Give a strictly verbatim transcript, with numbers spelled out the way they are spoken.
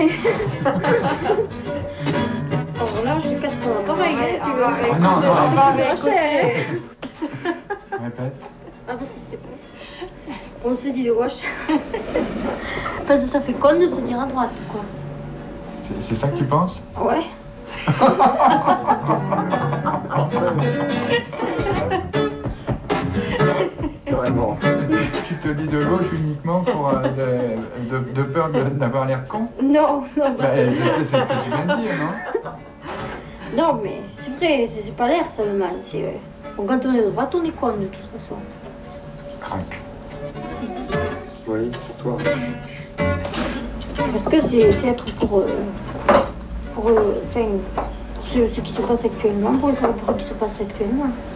Ouais. Alors là, je casse mon appareil, hein, tu veux. Ah non, non, On va non. cher. Répète. Ah bah ça c'était pas. On se dit de gauche. Parce que ça fait con de se dire à droite, quoi. C'est- C'est ça que tu penses? Ouais. Carrément. Tu te dis de gauche uniquement pour euh, de, de, de peur de- d'avoir l'air con? Non, non, Bah, pas c'est ça. c'est- c'est ce que tu viens de dire, non? Non, mais c'est vrai, c'est c'est pas l'air ça le mal. C'est, euh, bon, quand on est de droite, on est con de toute façon. Crac. Si, si. Oui, pour toi. Parce que c'est c'est être pour. euh, pour. euh, Enfin, pour ce, ce qui se passe actuellement, pour savoir pour ce qui se passe actuellement.